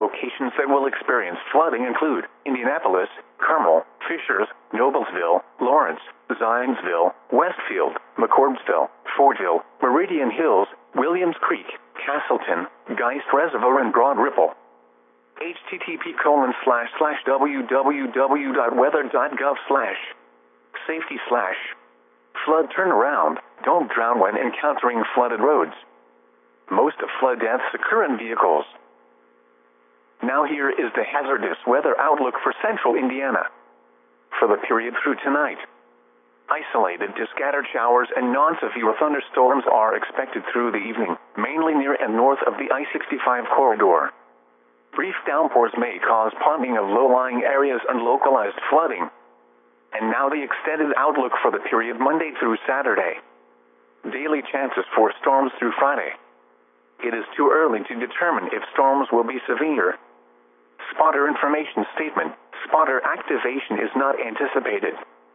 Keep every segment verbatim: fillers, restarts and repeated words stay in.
locations that will experience flooding include Indianapolis, Carmel, Fishers, Noblesville, Lawrence, Zionsville, Westfield, McCordsville, Fortville, Meridian Hills, Williams Creek, Castleton, Geist Reservoir, and Broad Ripple. http colon slash slash www.weather.gov slash safety slash flood turnaround. Don't drown when encountering flooded roads. Most flood deaths occur in vehicles. Now here is the hazardous weather outlook for central Indiana. For the period through tonight, isolated to scattered showers and non-severe thunderstorms are expected through the evening, mainly near and north of the I sixty-five corridor. Brief downpours may cause ponding of low-lying areas and localized flooding. And now the extended outlook for the period Monday through Saturday. Daily chances for storms through Friday. It is too early to determine if storms will be severe. Spotter information statement. Spotter activation is not anticipated.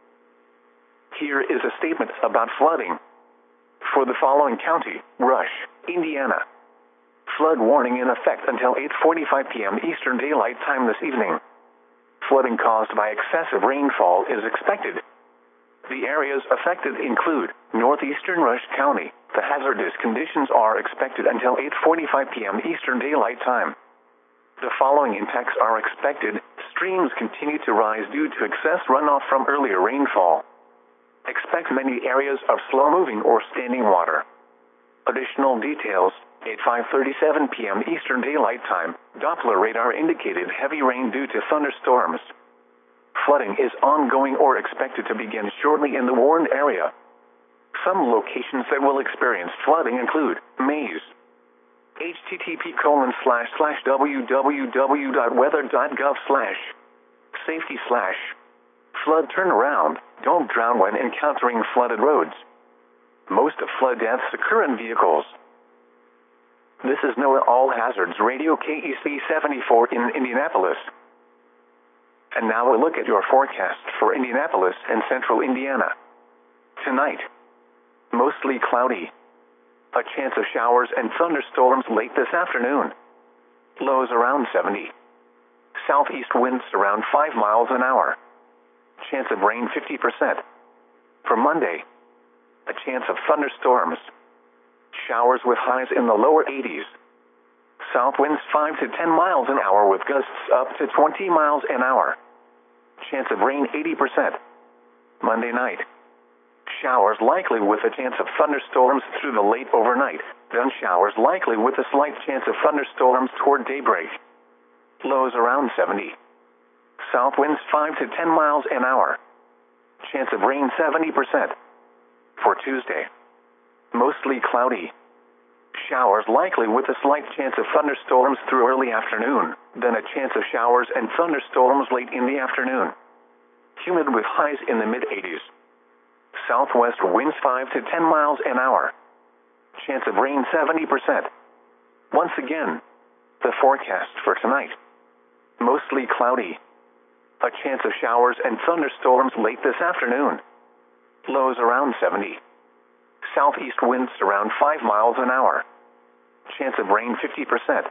Here is a statement about flooding. For the following county, Rush, Indiana. Flood warning in effect until eight forty-five p m Eastern Daylight Time this evening. Flooding caused by excessive rainfall is expected. The areas affected include northeastern Rush County. The hazardous conditions are expected until eight forty-five p m Eastern Daylight Time. The following impacts are expected. Streams continue to rise due to excess runoff from earlier rainfall. Expect many areas of slow-moving or standing water. Additional details. At five thirty-seven p m Eastern Daylight Time, Doppler radar indicated heavy rain due to thunderstorms. Flooding is ongoing or expected to begin shortly in the Warren area. Some locations that will experience flooding include Mays. http colon slash slash www.weather.gov slash safety slash flood turnaround. Don't drown when encountering flooded roads. Most flood deaths occur in vehicles. This is NOAA All Hazards Radio K E C seventy-four in Indianapolis. And now a look at your forecast for Indianapolis and central Indiana. Tonight, mostly cloudy. A chance of showers and thunderstorms late this afternoon. Lows around seventy. Southeast winds around five miles an hour. Chance of rain fifty percent. For Monday, a chance of thunderstorms. Showers with highs in the lower eighties. South winds five to ten miles an hour with gusts up to twenty miles an hour. Chance of rain eighty percent. Monday night. Showers likely with a chance of thunderstorms through the late overnight. Then showers likely with a slight chance of thunderstorms toward daybreak. Lows around seventy. South winds five to ten miles an hour. Chance of rain seventy percent. For Tuesday, mostly cloudy. Showers likely with a slight chance of thunderstorms through early afternoon, then a chance of showers and thunderstorms late in the afternoon. Humid with highs in the mid eighties. Southwest winds five to ten miles an hour. Chance of rain seventy percent. Once again, the forecast for tonight. Mostly cloudy. A chance of showers and thunderstorms late this afternoon. Lows around seventy. Southeast winds around five miles an hour. Chance of rain fifty percent.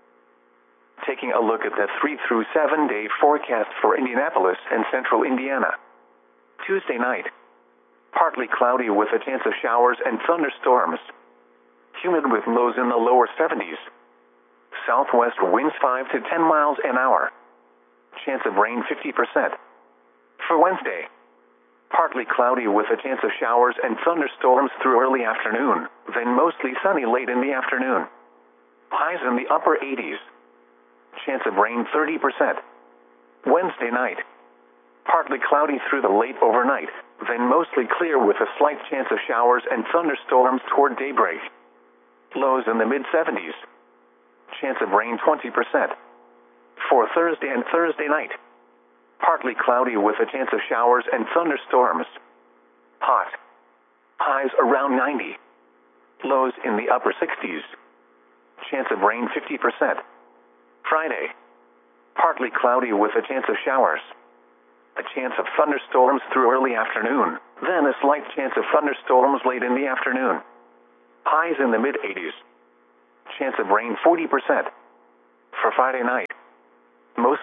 Taking a look at the three through seven day forecast for Indianapolis and central Indiana. Tuesday night. Partly cloudy with a chance of showers and thunderstorms. Humid with lows in the lower seventies. Southwest winds five to ten miles an hour. Chance of rain fifty percent. For Wednesday, partly cloudy with a chance of showers and thunderstorms through early afternoon, then mostly sunny late in the afternoon. Highs in the upper eighties. Chance of rain thirty percent. Wednesday night, partly cloudy through the late overnight, then mostly clear with a slight chance of showers and thunderstorms toward daybreak. Lows in the mid seventies. Chance of rain twenty percent. For Thursday and Thursday night, partly cloudy with a chance of showers and thunderstorms. Hot. Highs around ninety. Lows in the upper sixties. Chance of rain fifty percent. Friday, partly cloudy with a chance of showers. A chance of thunderstorms through early afternoon, then a slight chance of thunderstorms late in the afternoon. Highs in the mid eighties. Chance of rain forty percent. For Friday night,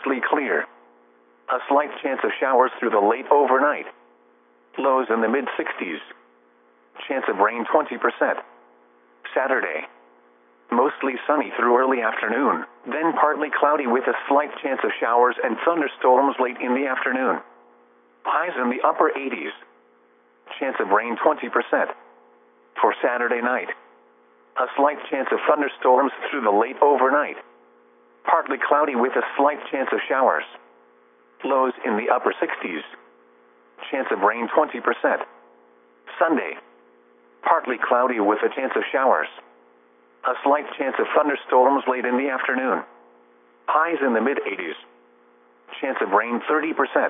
mostly clear. A slight chance of showers through the late overnight. Lows in the mid sixties. Chance of rain twenty percent. Saturday. Mostly sunny through early afternoon, then partly cloudy with a slight chance of showers and thunderstorms late in the afternoon. Highs in the upper eighties. Chance of rain twenty percent. For Saturday night. A slight chance of thunderstorms through the late overnight. Partly cloudy with a slight chance of showers. Lows in the upper sixties. Chance of rain twenty percent. Sunday. Partly cloudy with a chance of showers. A slight chance of thunderstorms late in the afternoon. Highs in the mid eighties. Chance of rain thirty percent.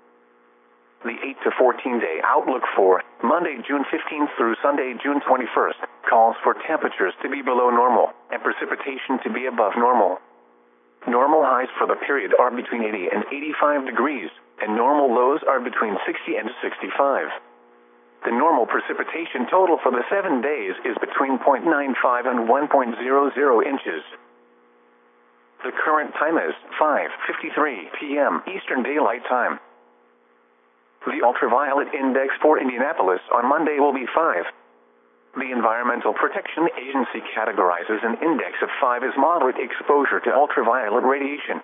The eight to fourteen day outlook for Monday, June fifteenth through Sunday, June twenty-first, calls for temperatures to be below normal and precipitation to be above normal. Normal highs for the period are between eighty and eighty-five degrees, and normal lows are between sixty and sixty-five. The normal precipitation total for the seven days is between zero point nine five and one point zero zero inches. The current time is five fifty-three p m Eastern Daylight Time. The ultraviolet index for Indianapolis on Monday will be five. The Environmental Protection Agency categorizes an index of five as moderate exposure to ultraviolet radiation.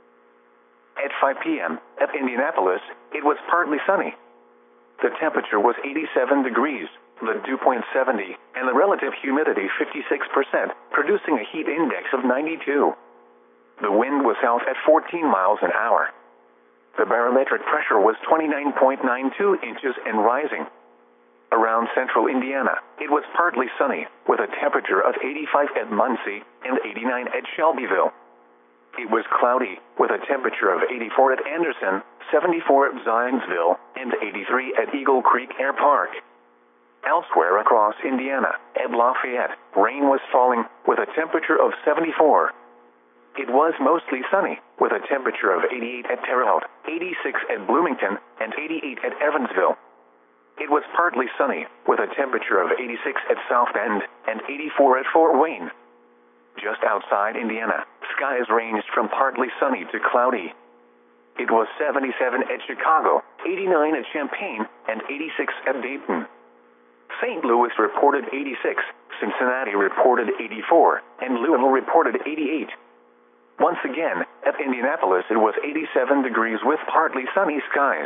At five p m at Indianapolis, it was partly sunny. The temperature was eighty-seven degrees, the dew point seventy, and the relative humidity fifty-six percent, producing a heat index of ninety-two. The wind was south at fourteen miles an hour. The barometric pressure was twenty-nine point nine two inches and rising. Around central Indiana, it was partly sunny, with a temperature of eighty-five at Muncie and eighty-nine at Shelbyville. It was cloudy, with a temperature of eighty-four at Anderson, seventy-four at Zionsville, and eighty-three at Eagle Creek Air Park. Elsewhere across Indiana, at Lafayette, rain was falling, with a temperature of seventy-four. It was mostly sunny, with a temperature of eighty-eight at Terre Haute, eighty-six at Bloomington, and eighty-eight at Evansville. It was partly sunny, with a temperature of eighty-six at South Bend, and eighty-four at Fort Wayne. Just outside Indiana, skies ranged from partly sunny to cloudy. It was seventy-seven at Chicago, eighty-nine at Champaign, and eighty-six at Dayton. Saint Louis reported eighty-six, Cincinnati reported eighty-four, and Louisville reported eighty-eight. Once again, at Indianapolis it was eighty-seven degrees with partly sunny skies.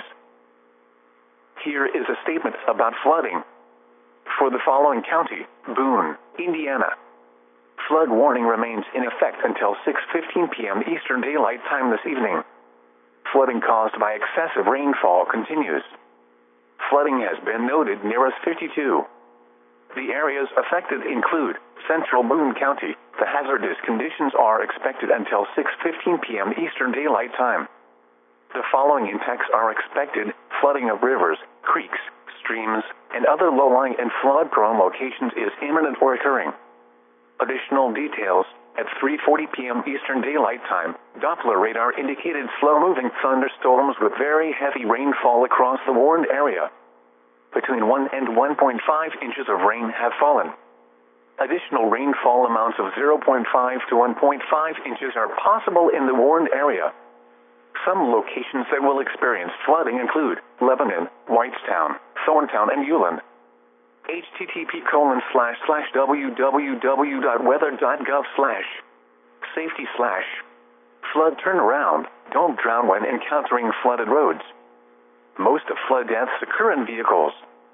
Here is a statement about flooding. For the following county, Boone, Indiana. Flood warning remains in effect until six fifteen p m Eastern Daylight Time this evening. Flooding caused by excessive rainfall continues. Flooding has been noted near us fifty-two. The areas affected include central Boone County. The hazardous conditions are expected until six fifteen p m Eastern Daylight Time. The following impacts are expected: flooding of rivers, creeks, streams, and other low-lying and flood-prone locations is imminent or occurring. Additional details: at three forty p m Eastern Daylight Time, Doppler radar indicated slow-moving thunderstorms with very heavy rainfall across the warned area. Between one and one point five inches of rain have fallen. Additional rainfall amounts of zero point five to one point five inches are possible in the warned area. Some locations that will experience flooding include Lebanon, Whitestown, Thorntown, and Ulen. http colon slash slash www.weather.gov slash safety slash flood turnaround. Don't drown when encountering flooded roads. Most of flood deaths occur in vehicles.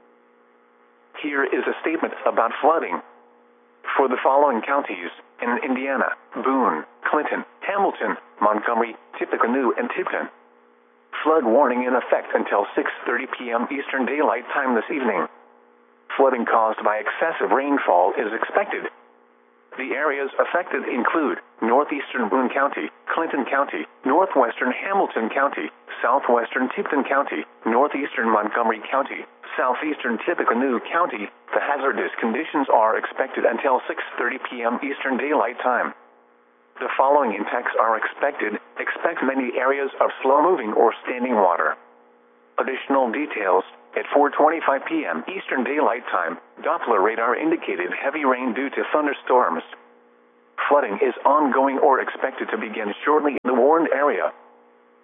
Here is a statement about flooding. For the following counties in Indiana: Boone, Clinton, Hamilton, Montgomery, Tippecanoe, and Tipton. Flood warning in effect until six thirty p m Eastern Daylight Time this evening. Flooding caused by excessive rainfall is expected. The areas affected include northeastern Boone County, Clinton County, northwestern Hamilton County, southwestern Tipton County, northeastern Montgomery County, southeastern Tippecanoe County. The hazardous conditions are expected until six thirty p m Eastern Daylight Time. The following impacts are expected. Expect many areas of slow-moving or standing water. Additional details: at four twenty-five p m Eastern Daylight Time, Doppler radar indicated heavy rain due to thunderstorms. Flooding is ongoing or expected to begin shortly in the warned area.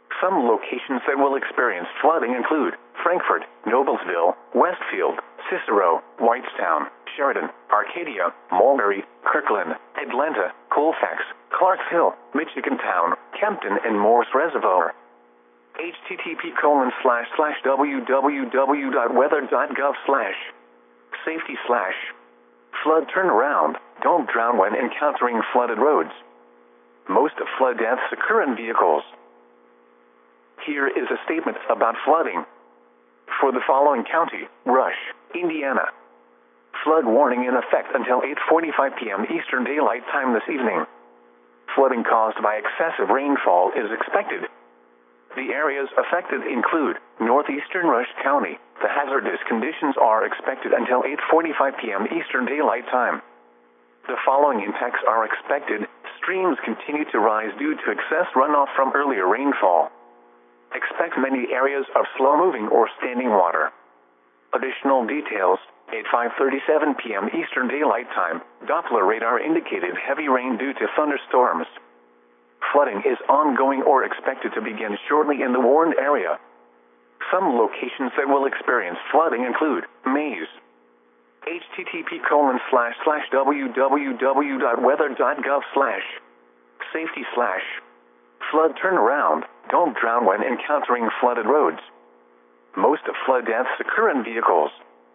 Some locations that will experience flooding include Frankfort, Noblesville, Westfield, Cicero, Whitestown, Sheridan, Arcadia, Mulberry, Kirkland, Atlanta, Colfax, Clarksville, Michigantown, Kempton, and Morse Reservoir. http colon slash slash www.weather.gov slash safety slash flood turnaround. Don't drown when encountering flooded roads. Most flood deaths occur in vehicles. Here is a statement about flooding. For the following county, Rush, Indiana. Flood warning in effect until eight forty-five p m Eastern Daylight Time this evening. Flooding caused by excessive rainfall is expected. The areas affected include northeastern Rush County. The hazardous conditions are expected until eight forty-five p m Eastern Daylight Time. The following impacts are expected. Streams continue to rise due to excess runoff from earlier rainfall. Expect many areas of slow-moving or standing water. Additional details. At five thirty-seven p m Eastern Daylight Time, Doppler radar indicated heavy rain due to thunderstorms. Flooding is ongoing or expected to begin shortly in the warned area. Some locations that will experience flooding include Mays. http colon slash slash www.weather.gov slash safety slash flood turnaround. Don't drown when encountering flooded roads. Most flood deaths occur in vehicles.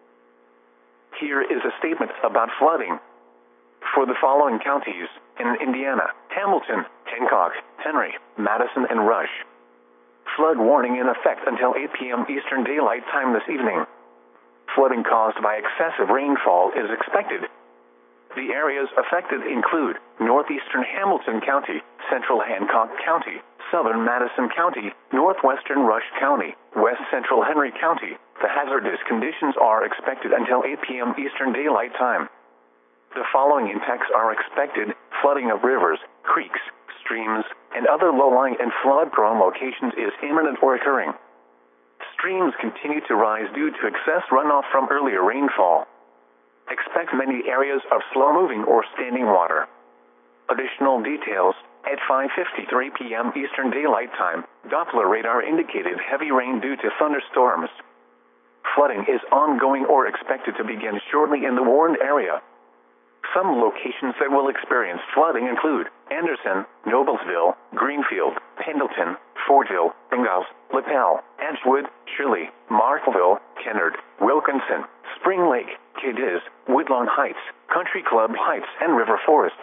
Here is a statement about flooding. For the following counties in Indiana, Hamilton, Hancock, Henry, Madison, and Rush. Flood warning in effect until eight p m Eastern Daylight Time this evening. Flooding caused by excessive rainfall is expected. The areas affected include northeastern Hamilton County, central Hancock County, southern Madison County, northwestern Rush County, west central Henry County. The hazardous conditions are expected until eight p m Eastern Daylight Time. The following impacts are expected: flooding of rivers, creeks, streams, and other low-lying and flood-prone locations is imminent or occurring. Streams continue to rise due to excess runoff from earlier rainfall. Expect many areas of slow-moving or standing water. Additional details. At five fifty-three p m Eastern Daylight Time, Doppler radar indicated heavy rain due to thunderstorms. Flooding is ongoing or expected to begin shortly in the warned area. Some locations that will experience flooding include Anderson, Noblesville, Greenfield, Pendleton, Fortville, Ingalls, Lapel, Edgewood, Shirley, Markville, Kennard, Wilkinson, Spring Lake, Cadiz, Woodlawn Heights, Country Club Heights, and River Forest.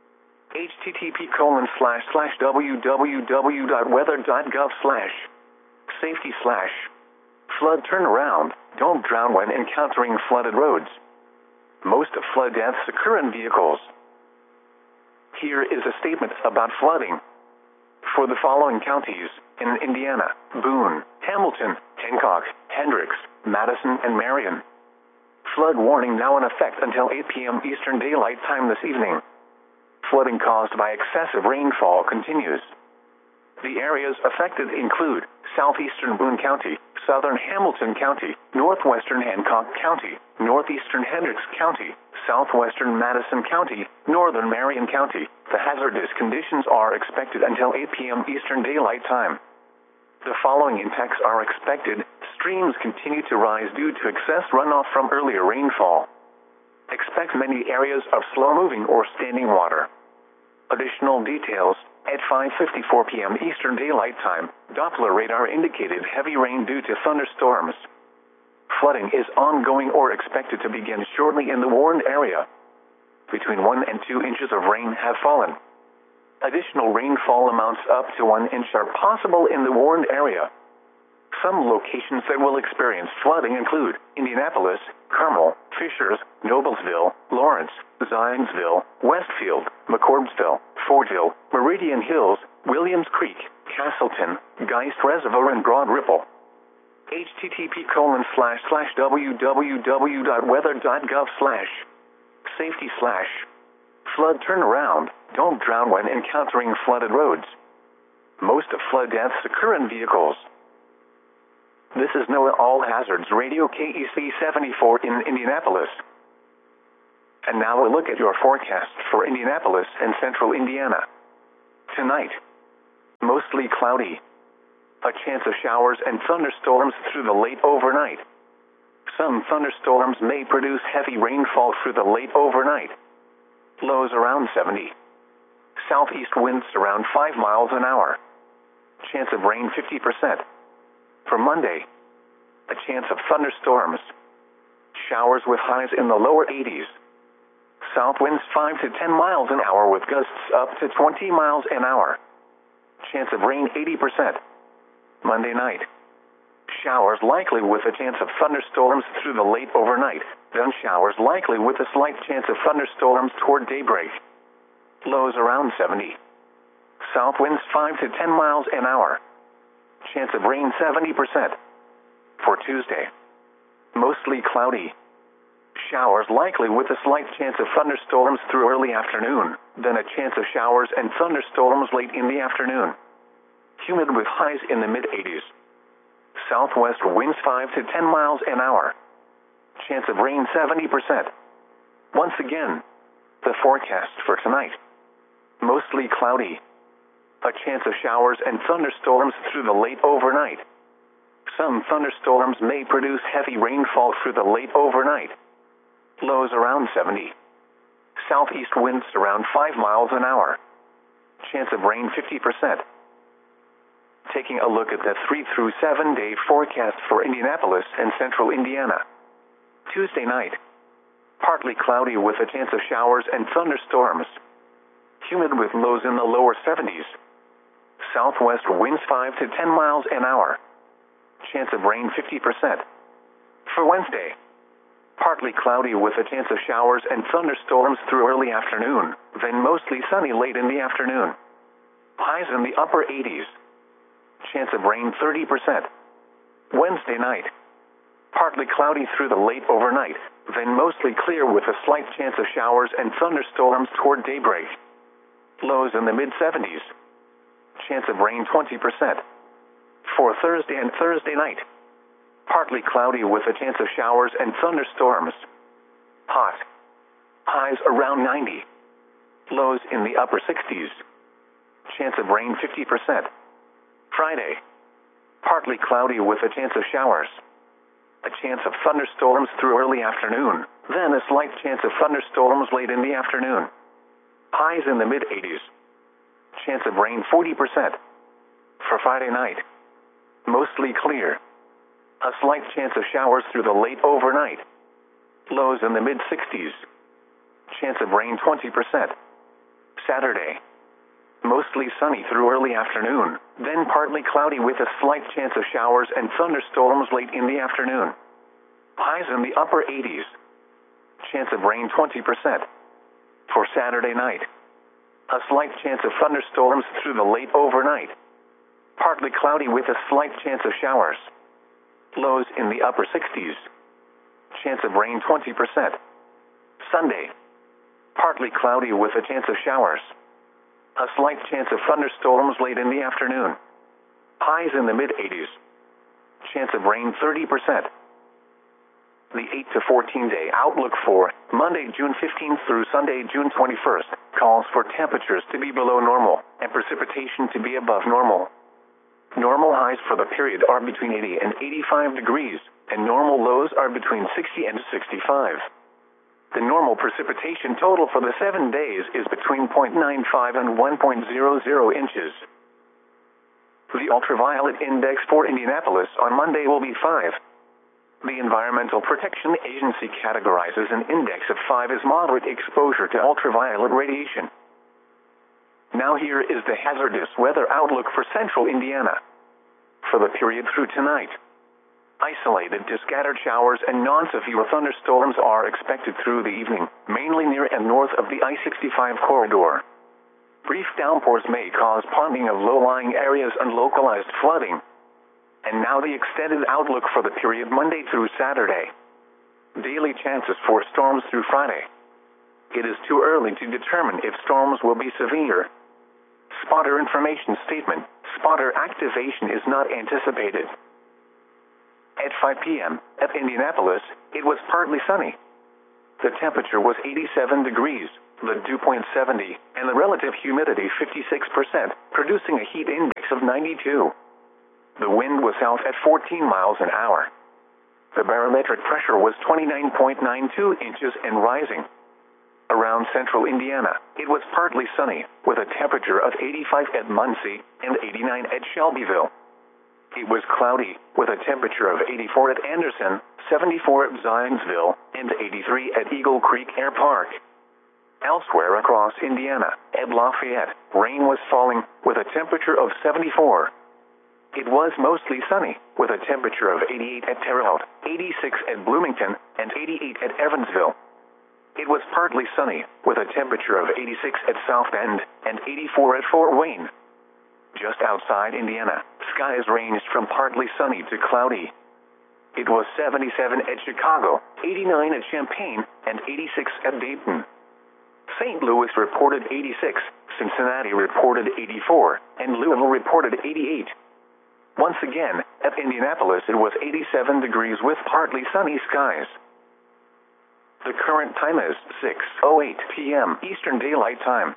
http colon slash slash www.weather.gov slash safety slash flood turnaround. Don't drown when encountering flooded roads. Most flood deaths occur in vehicles. Here is a statement about flooding. For the following counties in Indiana, Boone, Hamilton, Hancock, Hendricks, Madison, and Marion. Flood warning now in effect until eight p m Eastern Daylight Time this evening. Flooding caused by excessive rainfall continues. The areas affected include southeastern Boone County, southern Hamilton County, northwestern Hancock County, northeastern Hendricks County, southwestern Madison County, northern Marion County. The hazardous conditions are expected until eight p m Eastern Daylight Time. The following impacts are expected. Streams continue to rise due to excess runoff from earlier rainfall. Expect many areas of slow-moving or standing water. Additional details. At five fifty-four p m Eastern Daylight Time, Doppler radar indicated heavy rain due to thunderstorms. Flooding is ongoing or expected to begin shortly in the warned area. Between one and two inches of rain have fallen. Additional rainfall amounts up to one inch are possible in the warned area. Some locations that will experience flooding include Indianapolis, Carmel, Fishers, Noblesville, Lawrence, Zionsville, Westfield, McCordsville, Fortville, Meridian Hills, Williams Creek, Castleton, Geist Reservoir, and Broad Ripple. http colon slash slash www.weather.gov slash safety slash flood turnaround. Don't drown when encountering flooded roads. Most flood deaths occur in vehicles. This is NOAA All Hazards Radio K E C seventy-four in Indianapolis. And now a look at your forecast for Indianapolis and central Indiana. Tonight, mostly cloudy. A chance of showers and thunderstorms through the late overnight. Some thunderstorms may produce heavy rainfall through the late overnight. Lows around seventy. Southeast winds around five miles an hour. Chance of rain fifty percent. For Monday, a chance of thunderstorms. Showers with highs in the lower eighties. South winds five to ten miles an hour with gusts up to twenty miles an hour. Chance of rain eighty percent. Monday night. Showers likely with a chance of thunderstorms through the late overnight, then showers likely with a slight chance of thunderstorms toward daybreak. Lows around seventy. South winds five to ten miles an hour. Chance of rain seventy percent. For Tuesday, mostly cloudy. Showers likely with a slight chance of thunderstorms through early afternoon, then a chance of showers and thunderstorms late in the afternoon. Humid with highs in the mid eighties. Southwest winds five to ten miles an hour. Chance of rain seventy percent. Once again, the forecast for tonight. Mostly cloudy. A chance of showers and thunderstorms through the late overnight. Some thunderstorms may produce heavy rainfall through the late overnight. Lows around seventy. Southeast winds around five miles an hour. Chance of rain fifty percent. Taking a look at the three through seven day forecast for Indianapolis and central Indiana. Tuesday night. Partly cloudy with a chance of showers and thunderstorms. Humid with lows in the lower seventies. Southwest winds five to ten miles an hour. Chance of rain fifty percent. For Wednesday. Partly cloudy with a chance of showers and thunderstorms through early afternoon, then mostly sunny late in the afternoon. Highs in the upper eighties. Chance of rain thirty percent. Wednesday night. Partly cloudy through the late overnight, then mostly clear with a slight chance of showers and thunderstorms toward daybreak. Lows in the mid seventies. Chance of rain twenty percent. For Thursday and Thursday night. Partly cloudy with a chance of showers and thunderstorms. Hot. Highs around ninety. Lows in the upper sixties. Chance of rain fifty percent. Friday. Partly cloudy with a chance of showers. A chance of thunderstorms through early afternoon, then a slight chance of thunderstorms late in the afternoon. Highs in the mid eighties. Chance of rain forty percent. For Friday night. Mostly clear. A slight chance of showers through the late overnight. Lows in the mid sixties. Chance of rain twenty percent. Saturday. Mostly sunny through early afternoon, then partly cloudy with a slight chance of showers and thunderstorms late in the afternoon. Highs in the upper eighties. Chance of rain twenty percent. For Saturday night. A slight chance of thunderstorms through the late overnight. Partly cloudy with a slight chance of showers. Lows in the upper sixties. Chance of rain twenty percent. Sunday. Partly cloudy with a chance of showers. A slight chance of thunderstorms late in the afternoon. Highs in the mid eighties. Chance of rain thirty percent. The eight to fourteen day outlook for Monday, June fifteenth through Sunday, June twenty-first, calls for temperatures to be below normal and precipitation to be above normal. Normal highs for the period are between eighty and eighty-five degrees, and normal lows are between sixty and sixty-five. The normal precipitation total for the seven days is between zero point nine five and one point zero zero inches. The ultraviolet index for Indianapolis on Monday will be five. The Environmental Protection Agency categorizes an index of five as moderate exposure to ultraviolet radiation. Now here is the hazardous weather outlook for central Indiana. For the period through tonight. Isolated to scattered showers and non-severe thunderstorms are expected through the evening, mainly near and north of the I sixty-five corridor. Brief downpours may cause ponding of low-lying areas and localized flooding. And now the extended outlook for the period Monday through Saturday. Daily chances for storms through Friday. It is too early to determine if storms will be severe. Spotter information statement. Spotter activation is not anticipated. At five p m at Indianapolis, it was partly sunny. The temperature was eighty-seven degrees, the dew point seventy, and the relative humidity fifty-six percent, producing a heat index of ninety-two. The wind was south at fourteen miles an hour. The barometric pressure was twenty-nine point nine two inches and rising. Around central Indiana, it was partly sunny, with a temperature of eighty-five at Muncie and eighty-nine at Shelbyville. It was cloudy, with a temperature of eighty-four at Anderson, seventy-four at Zionsville, and eighty-three at Eagle Creek Air Park. Elsewhere across Indiana, at Lafayette, rain was falling, with a temperature of seventy-four. It was mostly sunny, with a temperature of eighty-eight at Terre Haute, eighty-six at Bloomington, and eighty-eight at Evansville. It was partly sunny, with a temperature of eighty-six at South Bend, and eighty-four at Fort Wayne. Just outside Indiana, skies ranged from partly sunny to cloudy. It was seventy-seven at Chicago, eighty-nine at Champaign, and eighty-six at Dayton. Saint Louis reported eighty-six, Cincinnati reported eighty-four, and Louisville reported eighty-eight. Once again, at Indianapolis it was eighty-seven degrees with partly sunny skies. The current time is six oh eight p m Eastern Daylight Time.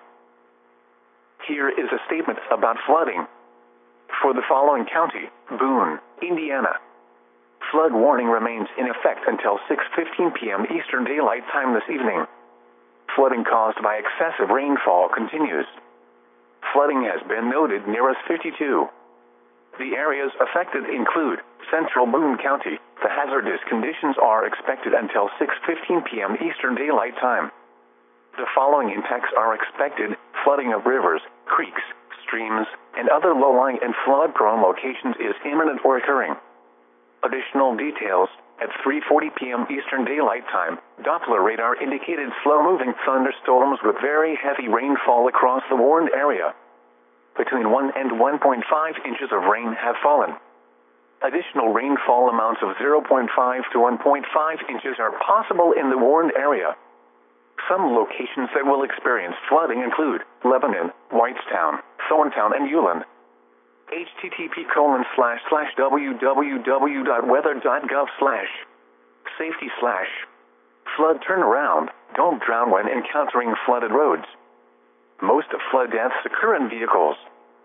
Here is a statement about flooding. For the following county, Boone, Indiana. Flood warning remains in effect until six fifteen p m Eastern Daylight Time this evening. Flooding caused by excessive rainfall continues. Flooding has been noted near us fifty-two. The areas affected include central Boone County. The hazardous conditions are expected until six fifteen p m Eastern Daylight Time. The following impacts are expected: flooding of rivers, creeks, streams, and other low-lying and flood-prone locations is imminent or occurring. Additional details: at three forty p m Eastern Daylight Time, Doppler radar indicated slow-moving thunderstorms with very heavy rainfall across the warned area. Between one and one point five inches of rain have fallen. Additional rainfall amounts of zero point five to one point five inches are possible in the warned area. Some locations that will experience flooding include Lebanon, Whitestown, Thorntown, and Uland. http colon slash slash www dot weather dot gov slash safety slash flood turnaround. Don't drown when encountering flooded roads. Most flood deaths occur in vehicles.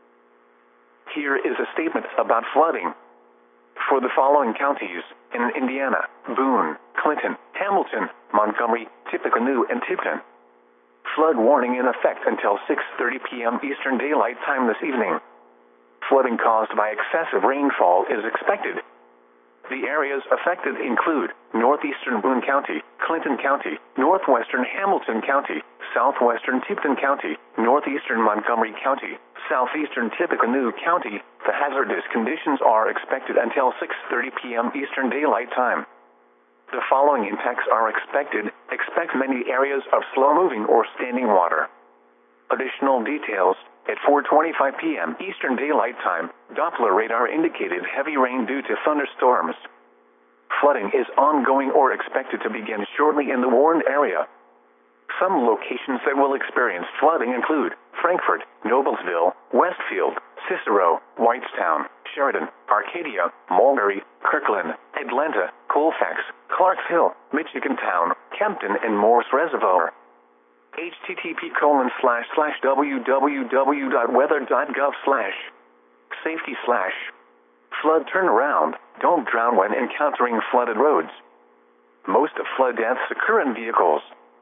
Here is a statement about flooding. For the following counties, in Indiana, Boone, Clinton, Hamilton, Montgomery, Tippecanoe, and Tipton. Flood warning in effect until six thirty p m Eastern Daylight Time this evening. Flooding caused by excessive rainfall is expected. The areas affected include northeastern Boone County, Clinton County, northwestern Hamilton County, southwestern Tipton County, northeastern Montgomery County, southeastern Tippecanoe County. The hazardous conditions are expected until six thirty p m Eastern Daylight Time. The following impacts are expected. Expect many areas of slow-moving or standing water. Additional details: at four twenty-five p m Eastern Daylight Time, Doppler radar indicated heavy rain due to thunderstorms. Flooding is ongoing or expected to begin shortly in the warned area. Some locations that will experience flooding include Frankfort, Noblesville, Westfield, Cicero, Whitestown, Sheridan, Arcadia, Mulberry, Kirkland, Atlanta, Colfax, Clarksville, Michigantown, Kempton, and Morse Reservoir. http colon slash slash www dot weather dot gov slash safety slash flood turnaround. Don't drown when encountering flooded roads. Most flood deaths occur in vehicles.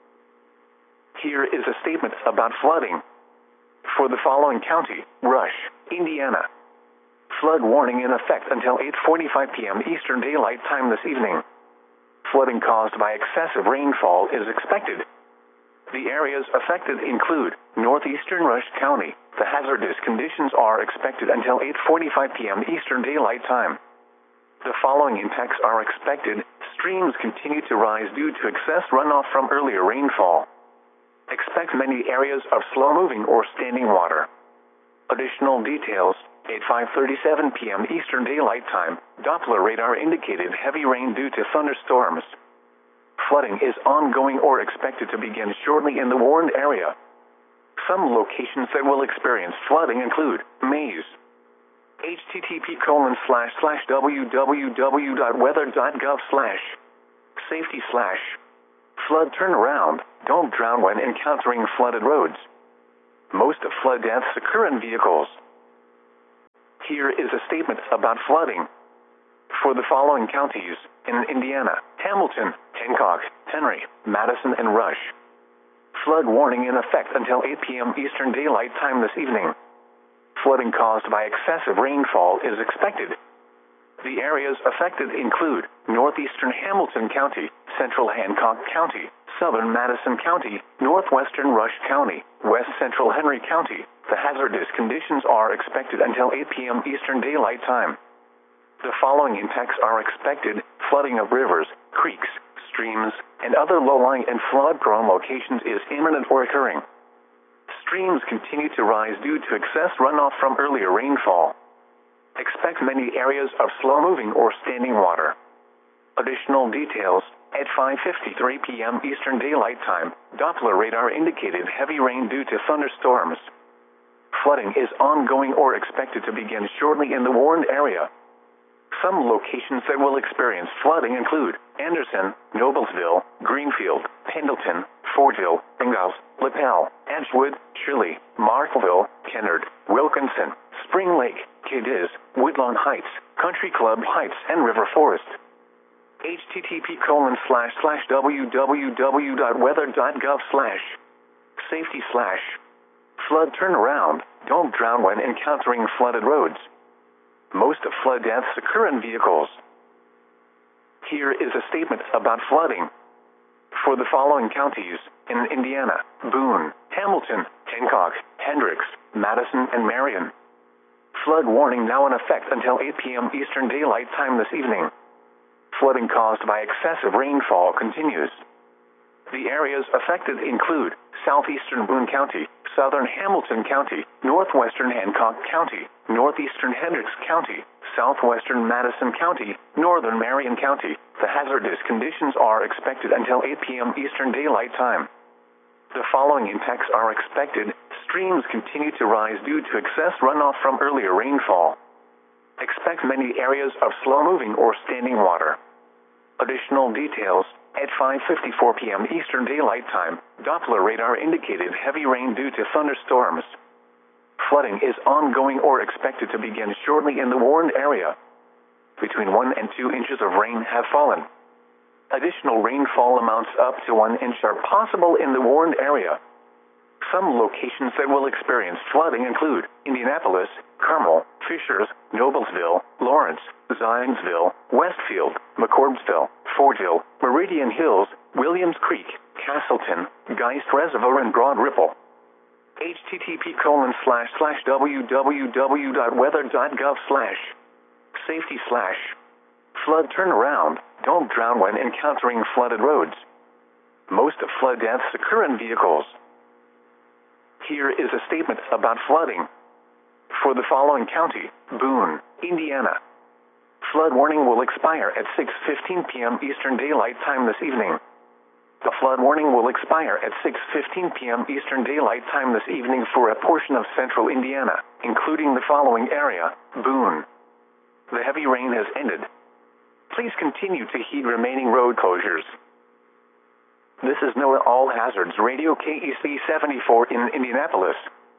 Here is a statement about flooding. For the following county, Rush, Indiana. Flood warning in effect until eight forty-five p m Eastern Daylight Time this evening. Flooding caused by excessive rainfall is expected. The areas affected include northeastern Rush County. The hazardous conditions are expected until eight forty-five p m Eastern Daylight Time. The following impacts are expected. Streams continue to rise due to excess runoff from earlier rainfall. Expect many areas of slow-moving or standing water. Additional details: at five thirty-seven p m Eastern Daylight Time, Doppler radar indicated heavy rain due to thunderstorms. Flooding is ongoing or expected to begin shortly in the warned area. Some locations that will experience flooding include Mays. http colon slash slash www dot weather dot gov slash safety slash flood turnaround. Don't drown when encountering flooded roads. Most flood deaths occur in vehicles. Here is a statement about flooding. For the following counties in Indiana: Hamilton, Hancock, Henry, Madison, and Rush. Flood warning in effect until eight p m Eastern Daylight Time this evening. Flooding caused by excessive rainfall is expected. The areas affected include northeastern Hamilton County, central Hancock County, southern Madison County, northwestern Rush County, west central Henry County. The hazardous conditions are expected until eight p m Eastern Daylight Time. The following impacts are expected: flooding of rivers, creeks, streams, and other low-lying and flood-prone locations is imminent or occurring. Streams continue to rise due to excess runoff from earlier rainfall. Expect many areas of slow-moving or standing water. Additional details: at five fifty-three p m Eastern Daylight Time, Doppler radar indicated heavy rain due to thunderstorms. Flooding is ongoing or expected to begin shortly in the warned area. Some locations that will experience flooding include Anderson, Noblesville, Greenfield, Pendleton, Fordville, Ingalls, Lapel, Edgewood, Shirley, Markville, Kennard, Wilkinson, Spring Lake, Cadiz, Woodlawn Heights, Country Club Heights, and River Forest. http colon slash slash www.weather.gov slash safety slash flood turnaround. Don't drown when encountering flooded roads. Most flood deaths occur in vehicles. Here is a statement about flooding. For the following counties in Indiana: Boone, Hamilton, Hancock, Hendricks, Madison, and Marion. Flood warning now in effect until eight p m Eastern Daylight Time this evening. Flooding caused by excessive rainfall continues. The areas affected include southeastern Boone County, southern Hamilton County, northwestern Hancock County, northeastern Hendricks County, southwestern Madison County, northern Marion County. The hazardous conditions are expected until eight p m Eastern Daylight Time. The following impacts are expected: streams continue to rise due to excess runoff from earlier rainfall. Expect many areas of slow-moving or standing water. Additional details: at five fifty-four p m Eastern Daylight Time, Doppler radar indicated heavy rain due to thunderstorms. Flooding is ongoing or expected to begin shortly in the warned area. Between one and two inches of rain have fallen. Additional rainfall amounts up to one inch are possible in the warned area. Some locations that will experience flooding include Indianapolis, Carmel, Fishers, Noblesville, Lawrence, Zionsville, Westfield, McCordsville, Fordville, Meridian Hills, Williams Creek, Castleton, Geist Reservoir, and Broad Ripple. http colon slash slash www.weather.gov slash safety slash flood turnaround. Don't drown when encountering flooded roads. Most flood deaths occur in vehicles. Here is a statement about flooding. For the following county: Boone, Indiana. Flood warning will expire at six fifteen p m Eastern Daylight Time this evening. The flood warning will expire at six fifteen p m Eastern Daylight Time this evening for a portion of central Indiana, including the following area: Boone. The heavy rain has ended. Please continue to heed remaining road closures. This is NOAA All Hazards Radio K E C seventy-four in Indianapolis.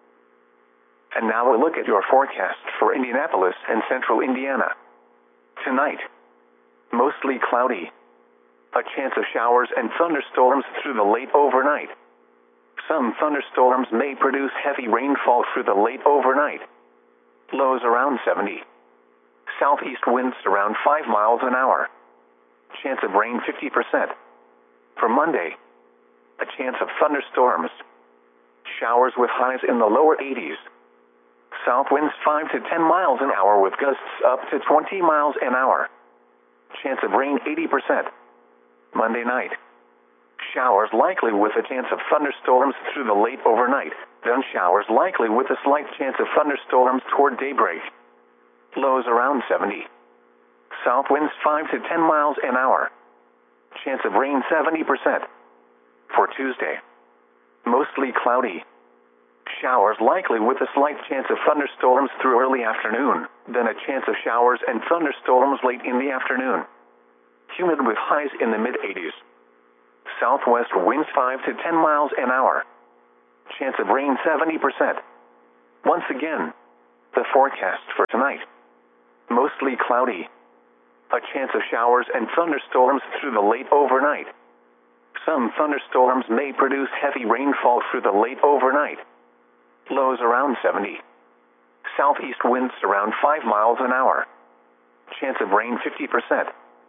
And now we'll look at your forecast for Indianapolis and central Indiana. Tonight, mostly cloudy. A chance of showers and thunderstorms through the late overnight. Some thunderstorms may produce heavy rainfall through the late overnight. Lows around seventy. Southeast winds around five miles an hour. Chance of rain fifty percent. For Monday, a chance of thunderstorms. Showers with highs in the lower eighties. South winds five to ten miles an hour with gusts up to twenty miles an hour. Chance of rain eighty percent. Monday night, showers likely with a chance of thunderstorms through the late overnight, then showers likely with a slight chance of thunderstorms toward daybreak. Lows around seventy. South winds five to ten miles an hour. Chance of rain seventy percent. For Tuesday, mostly cloudy. Showers likely with a slight chance of thunderstorms through early afternoon, then a chance of showers and thunderstorms late in the afternoon. Humid with highs in the mid eighties. Southwest winds five to ten miles an hour. Chance of rain seventy percent. Once again, The forecast for tonight: mostly cloudy. A chance of showers and thunderstorms through the late overnight. Some thunderstorms may produce heavy rainfall through the late overnight. Lows around seventy. Southeast winds around five miles an hour. Chance of rain fifty percent.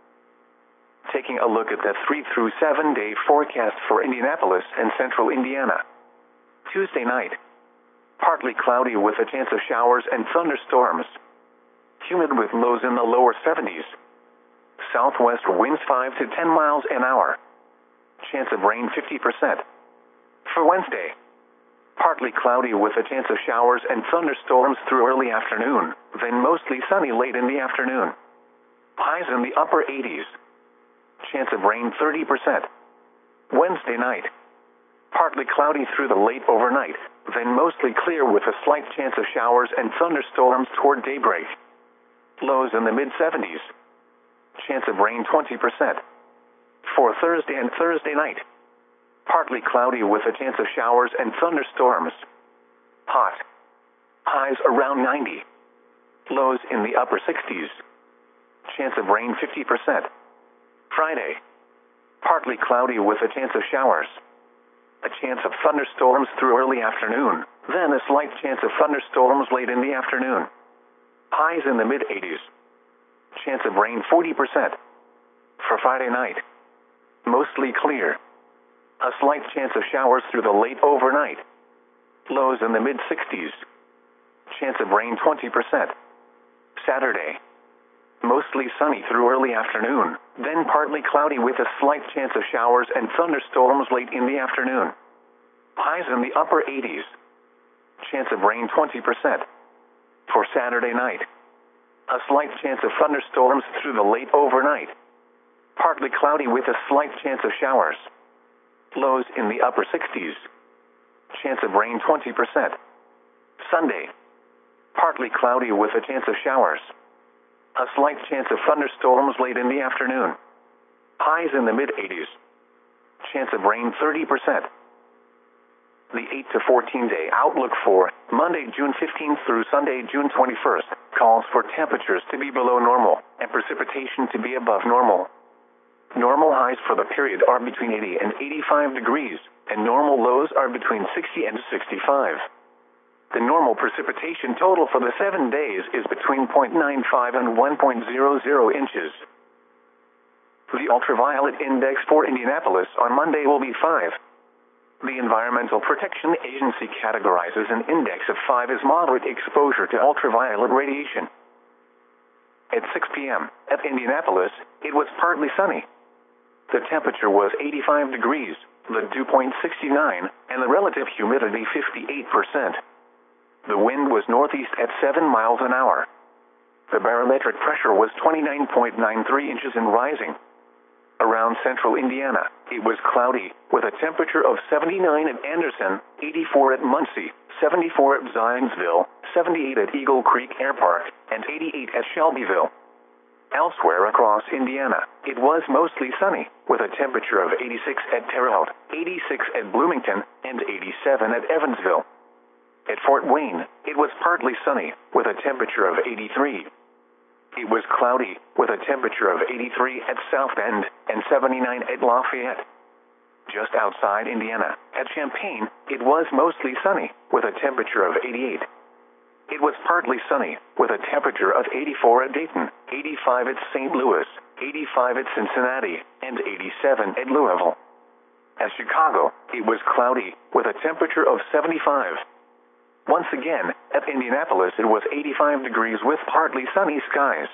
Taking a look at the three through seven day forecast for Indianapolis and central Indiana. Tuesday night: partly cloudy with a chance of showers and thunderstorms. Humid with lows in the lower seventies. Southwest winds five to ten miles an hour. Chance of rain fifty percent. For Wednesday: partly cloudy with a chance of showers and thunderstorms through early afternoon, then mostly sunny late in the afternoon. Highs in the upper eighties. Chance of rain thirty percent. Wednesday night: partly cloudy through the late overnight, then mostly clear with a slight chance of showers and thunderstorms toward daybreak. Lows in the mid seventies. Chance of rain twenty percent. For Thursday and Thursday night: partly cloudy with a chance of showers and thunderstorms. Hot. Highs around ninety. Lows in the upper sixties. Chance of rain fifty percent. Friday: partly cloudy with a chance of showers. A chance of thunderstorms through early afternoon, then a slight chance of thunderstorms late in the afternoon. Highs in the mid eighties. Chance of rain forty percent. For Friday night: mostly clear. A slight chance of showers through the late overnight. Lows in the mid sixties. Chance of rain twenty percent. Saturday: mostly sunny through early afternoon, then partly cloudy with a slight chance of showers and thunderstorms late in the afternoon. Highs in the upper eighties. Chance of rain twenty percent. For Saturday night: a slight chance of thunderstorms through the late overnight. Partly cloudy with a slight chance of showers. Lows in the upper sixties. Chance of rain twenty percent. Sunday: partly cloudy with a chance of showers. A slight chance of thunderstorms late in the afternoon. Highs in the mid eighties. Chance of rain thirty percent. The eight to fourteen day outlook for Monday, June fifteenth through Sunday, June twenty-first, calls for temperatures to be below normal and precipitation to be above normal. Normal highs for the period are between eighty and eighty-five degrees, and normal lows are between sixty and sixty-five. The normal precipitation total for the seven days is between zero point nine five and one point zero zero inches. The ultraviolet index for Indianapolis on Monday will be five. The Environmental Protection Agency categorizes an index of five as moderate exposure to ultraviolet radiation. At six p m at Indianapolis, it was partly sunny. The temperature was eighty-five degrees, the dew point sixty-nine, and the relative humidity fifty-eight percent. The wind was northeast at seven miles an hour. The barometric pressure was twenty-nine point nine three inches and rising. Around central Indiana, it was cloudy, with a temperature of seventy-nine at Anderson, eighty-four at Muncie, seventy-four at Zionsville, seventy-eight at Eagle Creek Air Park, and eighty-eight at Shelbyville. Elsewhere across Indiana, it was mostly sunny, with a temperature of eighty-six at Terre Haute, eighty-six at Bloomington, and eighty-seven at Evansville. At Fort Wayne, it was partly sunny, with a temperature of eighty-three. It was cloudy, with a temperature of eighty-three at South Bend and seventy-nine at Lafayette. Just outside Indiana, at Champaign, it was mostly sunny, with a temperature of eighty-eight. It was partly sunny, with a temperature of eighty-four at Dayton, eighty-five at Saint Louis, eighty-five at Cincinnati, and eighty-seven at Louisville. At Chicago, it was cloudy, with a temperature of seventy-five. Once again, at Indianapolis it was eighty-five degrees with partly sunny skies.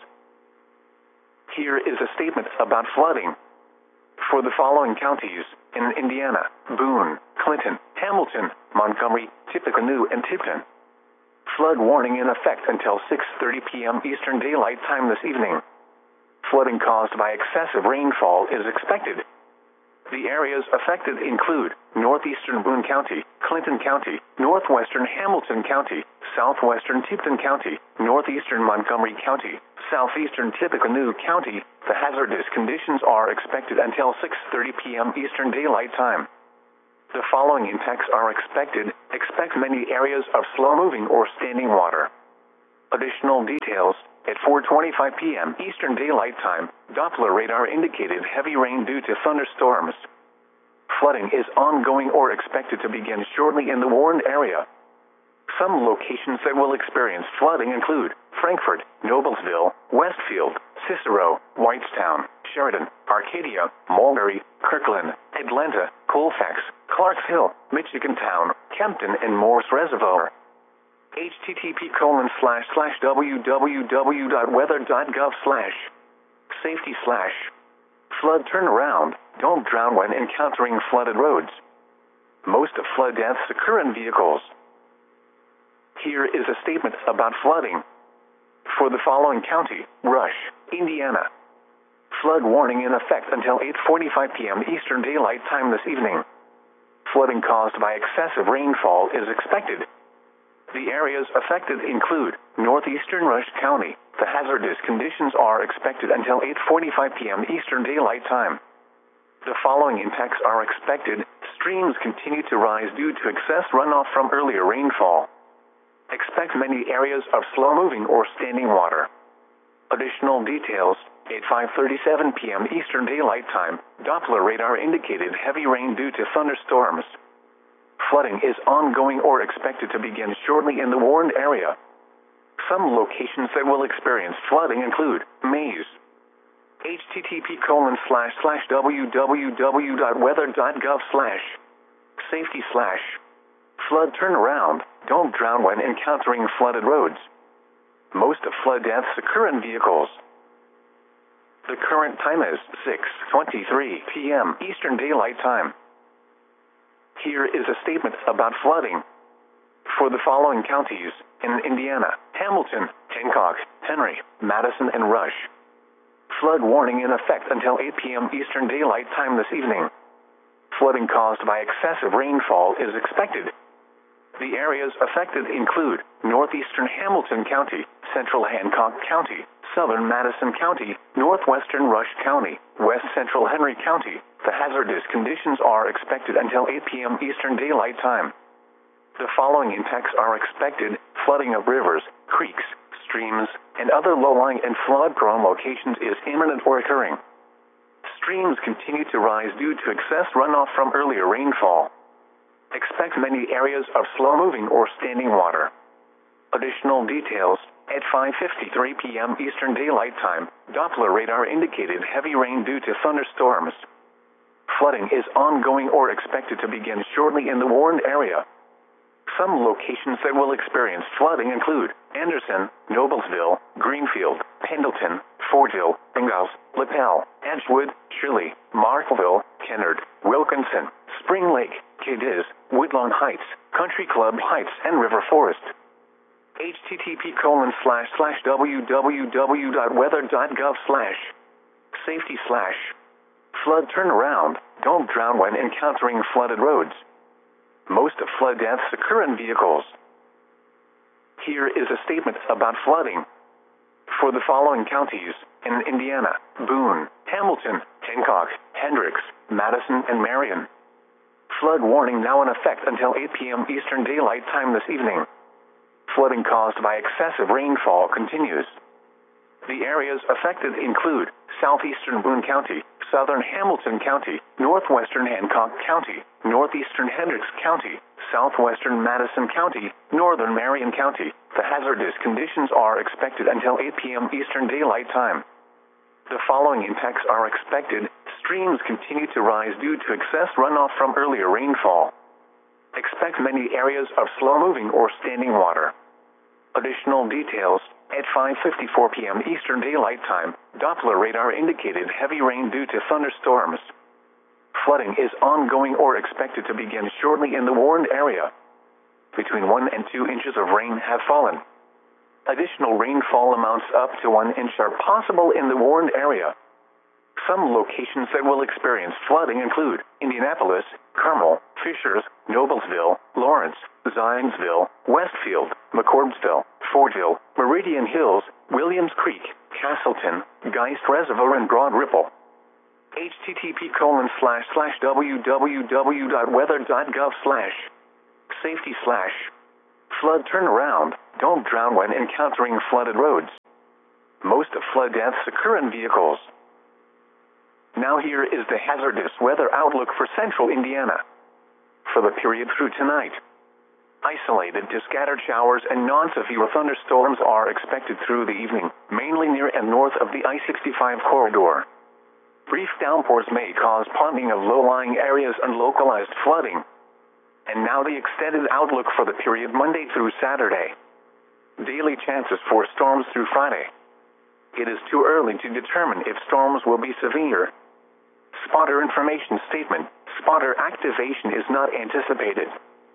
Here is a statement about flooding. For the following counties in Indiana: Boone, Clinton, Hamilton, Montgomery, Tippecanoe, and Tipton. Flood warning in effect until six thirty p m Eastern Daylight Time this evening. Flooding caused by excessive rainfall is expected. The areas affected include northeastern Boone County, Clinton County, northwestern Hamilton County, southwestern Tipton County, northeastern Montgomery County, southeastern Tippecanoe County. The hazardous conditions are expected until six thirty p m Eastern Daylight Time. The following impacts are expected. Expect many areas of slow-moving or standing water. Additional details. At four twenty-five p m Eastern Daylight Time, Doppler radar indicated heavy rain due to thunderstorms. Flooding is ongoing or expected to begin shortly in the warned area. Some locations that will experience flooding include Frankfort, Noblesville, Westfield, Cicero, Whitestown, Sheridan, Arcadia, Mulberry, Kirkland, Atlanta, Colfax, Clarks Hill, Michigantown, Kempton, and Morse Reservoir. http colon slash slash www.weather.gov slash safety slash flood turnaround. Don't drown when encountering flooded roads. Most flood deaths occur in vehicles. Here is a statement about flooding. For the following county, Rush, Indiana. Flood warning in effect until eight forty-five p m Eastern Daylight Time this evening. Flooding caused by excessive rainfall is expected. The areas affected include northeastern Rush County. The hazardous conditions are expected until eight forty-five p m Eastern Daylight Time. The following impacts are expected. Streams continue to rise due to excess runoff from earlier rainfall. Expect many areas of slow-moving or standing water. Additional details. At five thirty-seven p m Eastern Daylight Time, Doppler radar indicated heavy rain due to thunderstorms. Flooding is ongoing or expected to begin shortly in the warned area. Some locations that will experience flooding include Mays. http colon slash slash www.weather.gov slash safety slash flood turnaround. Don't drown when encountering flooded roads. Most flood deaths occur in vehicles. The current time is six twenty-three p m Eastern Daylight Time. Here is a statement about flooding. For the following counties in Indiana, Hamilton, Hancock, Henry, Madison, and Rush. Flood warning in effect until eight p m Eastern Daylight Time this evening. Flooding caused by excessive rainfall is expected. The areas affected include northeastern Hamilton County, central Hancock County, southern Madison County, northwestern Rush County, west central Henry County. The hazardous conditions are expected until eight p m Eastern Daylight Time. The following impacts are expected: flooding of rivers, creeks, streams, and other low-lying and flood-prone locations is imminent or occurring. Streams continue to rise due to excess runoff from earlier rainfall. Expect many areas of slow-moving or standing water. Additional details. At five fifty-three p m Eastern Daylight Time, Doppler radar indicated heavy rain due to thunderstorms. Flooding is ongoing or expected to begin shortly in the warned area. Some locations that will experience flooding include Anderson, Noblesville, Greenfield, Pendleton, Fortville, Ingalls, Lapel, Edgewood, Shirley, Markville, Kennard, Wilkinson, Spring Lake, Cadiz, Woodlawn Heights, Country Club Heights, and River Forest. http colon slash slash www.weather.gov slash safety slash flood turnaround. Don't drown when encountering flooded roads. Most flood deaths occur in vehicles. Here is a statement about flooding. For the following counties in Indiana, Boone, Hamilton, Hancock, Hendricks, Madison, and Marion. Flood warning now in effect until eight p m Eastern Daylight Time this evening. Flooding caused by excessive rainfall continues. The areas affected include southeastern Boone County, southern Hamilton County, northwestern Hancock County, northeastern Hendricks County, southwestern Madison County, northern Marion County. The hazardous conditions are expected until eight p m Eastern Daylight Time. The following impacts are expected. Streams continue to rise due to excess runoff from earlier rainfall. Expect many areas of slow-moving or standing water. Additional details. At five fifty-four p m Eastern Daylight Time, Doppler radar indicated heavy rain due to thunderstorms. Flooding is ongoing or expected to begin shortly in the warned area. Between one and two inches of rain have fallen. Additional rainfall amounts up to one inch are possible in the warned area. Some locations that will experience flooding include Indianapolis, Carmel, Fishers, Noblesville, Lawrence, Zionsville, Westfield, McCordsville, Fortville, Meridian Hills, Williams Creek, Castleton, Geist Reservoir, and Broad Ripple. http colon slash slash www.weather.gov slash safety slash flood turnaround. Don't drown when encountering flooded roads. Most flood deaths occur in vehicles. Now here is the hazardous weather outlook for central Indiana. For the period through tonight, isolated to scattered showers and non-severe thunderstorms are expected through the evening, mainly near and north of the I sixty-five corridor. Brief downpours may cause ponding of low-lying areas and localized flooding. And now the extended outlook for the period Monday through Saturday. Daily chances for storms through Friday. It is too early to determine if storms will be severe. Spotter information statement. Spotter activation is not anticipated.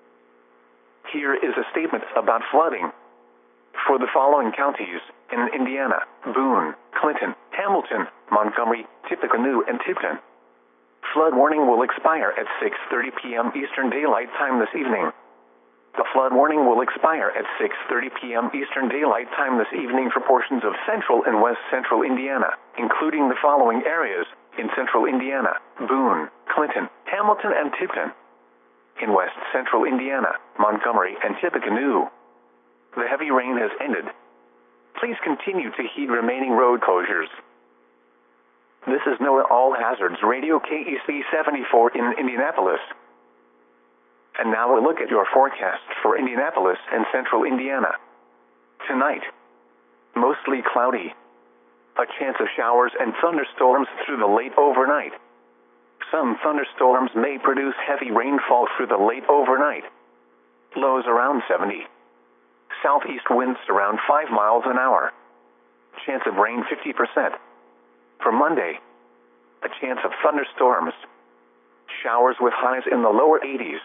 Here is a statement about flooding. For the following counties in Indiana: Boone, Clinton, Hamilton, Montgomery, Tippecanoe, and Tipton. Flood warning will expire at six thirty p m Eastern Daylight Time this evening. The flood warning will expire at six thirty p m Eastern Daylight Time this evening for portions of central and west central Indiana, including the following areas in central Indiana: Boone, Clinton, Hamilton, and Tipton. In west central Indiana, Montgomery, and Tippecanoe. The heavy rain has ended. Please continue to heed remaining road closures. This is NOAA All Hazards Radio K E C seventy-four in Indianapolis. And now a look at your forecast for Indianapolis and central Indiana. Tonight, mostly cloudy. A chance of showers and thunderstorms through the late overnight. Some thunderstorms may produce heavy rainfall through the late overnight. Lows around seventy. Southeast winds around five miles an hour. Chance of rain fifty percent. For Monday, a chance of thunderstorms. Showers with highs in the lower eighties.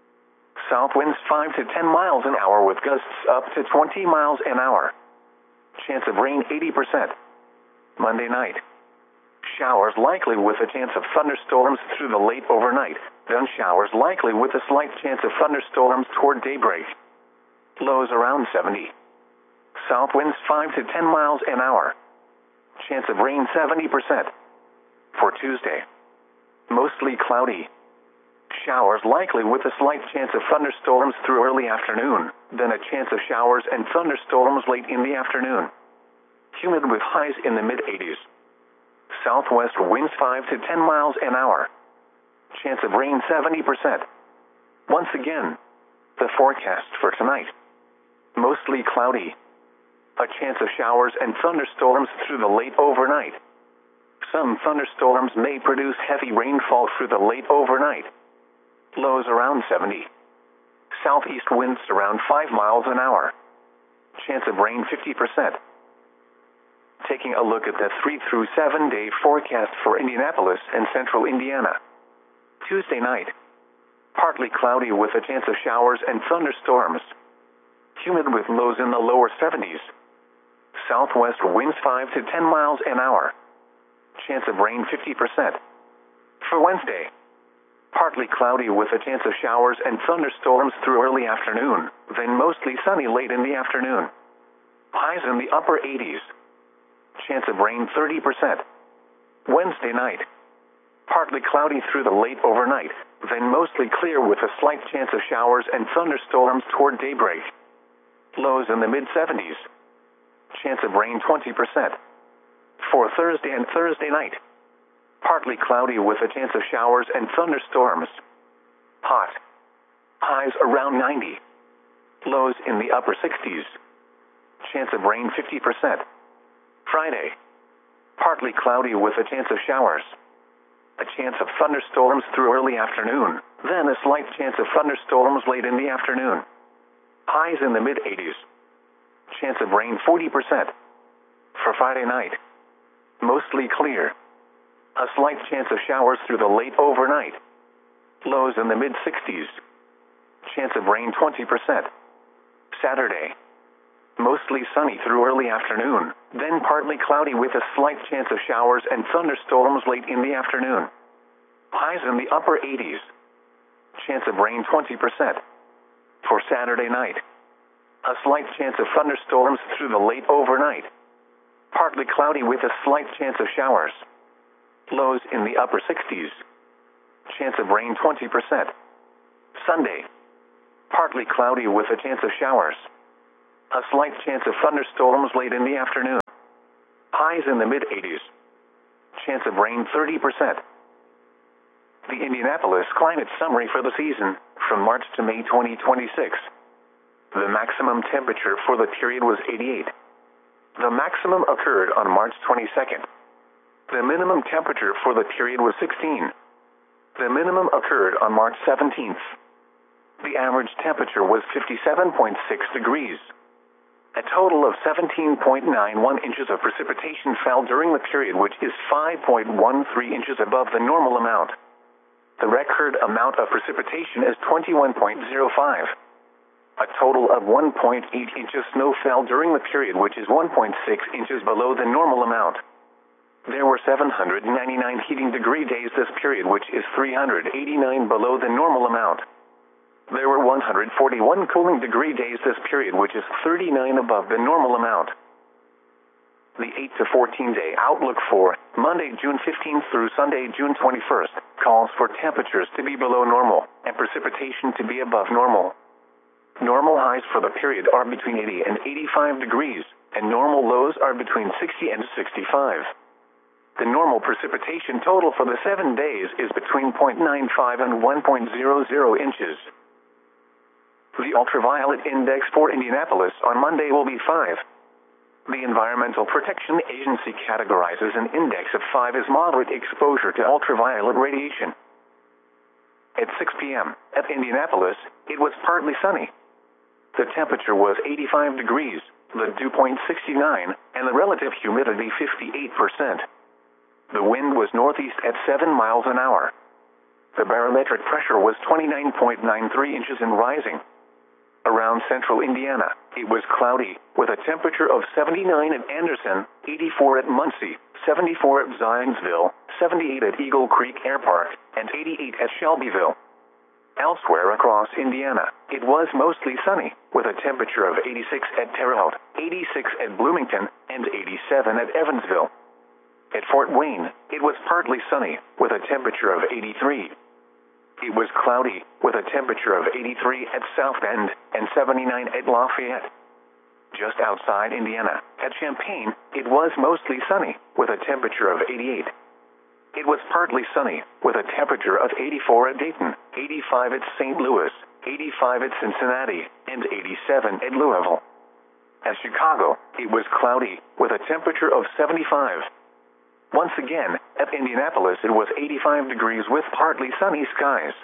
South winds five to ten miles an hour with gusts up to twenty miles an hour. Chance of rain eighty percent. Monday night. Showers likely with a chance of thunderstorms through the late overnight, then showers likely with a slight chance of thunderstorms toward daybreak. Lows around seventy. South winds five to ten miles an hour. Chance of rain seventy percent. For Tuesday, mostly cloudy. Showers likely with a slight chance of thunderstorms through early afternoon, then a chance of showers and thunderstorms late in the afternoon. Humid with highs in the mid eighties. Southwest winds five to ten miles an hour. Chance of rain seventy percent. Once again, the forecast for tonight. Mostly cloudy. A chance of showers and thunderstorms through the late overnight. Some thunderstorms may produce heavy rainfall through the late overnight. Lows around seventy. Southeast winds around five miles an hour. Chance of rain fifty percent. Taking a look at the three through seven day forecast for Indianapolis and central Indiana. Tuesday night, partly cloudy with a chance of showers and thunderstorms. Humid with lows in the lower seventies. Southwest winds five to ten miles an hour. Chance of rain fifty percent. For Wednesday, partly cloudy with a chance of showers and thunderstorms through early afternoon, then mostly sunny late in the afternoon. Highs in the upper eighties. Chance of rain thirty percent. Wednesday night, partly cloudy through the late overnight, then mostly clear with a slight chance of showers and thunderstorms toward daybreak. Lows in the mid seventies. Chance of rain twenty percent. For Thursday and Thursday night, partly cloudy with a chance of showers and thunderstorms. Hot. Highs around ninety. Lows in the upper sixties. Chance of rain fifty percent. Friday, partly cloudy with a chance of showers. A chance of thunderstorms through early afternoon, then a slight chance of thunderstorms late in the afternoon. Highs in the mid eighties. Chance of rain forty percent. For Friday night, mostly clear. A slight chance of showers through the late overnight. Lows in the mid sixties. Chance of rain twenty percent. Saturday, mostly sunny through early afternoon, then partly cloudy with a slight chance of showers and thunderstorms late in the afternoon. Highs in the upper eighties. Chance of rain twenty percent. For Saturday night, a slight chance of thunderstorms through the late overnight. Partly cloudy with a slight chance of showers. Lows in the upper sixties. Chance of rain twenty percent. Sunday, partly cloudy with a chance of showers. A slight chance of thunderstorms late in the afternoon. Highs in the mid eighties. Chance of rain thirty percent. The Indianapolis climate summary for the season, from March to May twenty twenty-six. The maximum temperature for the period was eighty-eight. The maximum occurred on March twenty-second. The minimum temperature for the period was sixteen. The minimum occurred on March seventeenth. The average temperature was fifty-seven point six degrees. A total of seventeen point nine one inches of precipitation fell during the period, which is five point one three inches above the normal amount. The record amount of precipitation is twenty-one point zero five. A total of one point eight inches snow fell during the period, which is one point six inches below the normal amount. There were seven hundred ninety-nine heating degree days this period, which is three hundred eighty-nine below the normal amount. There were one hundred forty-one cooling degree days this period, which is thirty-nine above the normal amount. The eight to fourteen day outlook for Monday, June fifteenth through Sunday, June twenty-first, calls for temperatures to be below normal and precipitation to be above normal. Normal highs for the period are between eighty and eighty-five degrees, and normal lows are between sixty and sixty-five. The normal precipitation total for the seven days is between zero point nine five and one point zero zero inches. The ultraviolet index for Indianapolis on Monday will be five. The Environmental Protection Agency categorizes an index of five as moderate exposure to ultraviolet radiation. At six p m at Indianapolis, it was partly sunny. The temperature was eighty-five degrees, the dew point sixty-nine, and the relative humidity fifty-eight percent. The wind was northeast at seven miles an hour. The barometric pressure was twenty-nine point nine three inches and rising. Around central Indiana, it was cloudy, with a temperature of seventy-nine at Anderson, eighty-four at Muncie, seventy-four at Zionsville, seventy-eight at Eagle Creek Air Park, and eighty-eight at Shelbyville. Elsewhere across Indiana, it was mostly sunny, with a temperature of eighty-six at Terre Haute, eighty-six at Bloomington, and eighty-seven at Evansville. At Fort Wayne, it was partly sunny, with a temperature of eighty-three. It was cloudy, with a temperature of eighty-three at South Bend and seventy-nine at Lafayette. Just outside Indiana, at Champaign, it was mostly sunny, with a temperature of eighty-eight. It was partly sunny, with a temperature of eighty-four at Dayton, eighty-five at Saint Louis, eighty-five at Cincinnati, and eighty-seven at Louisville. At Chicago, it was cloudy, with a temperature of seventy-five. Once again, at Indianapolis it was eighty-five degrees with partly sunny skies.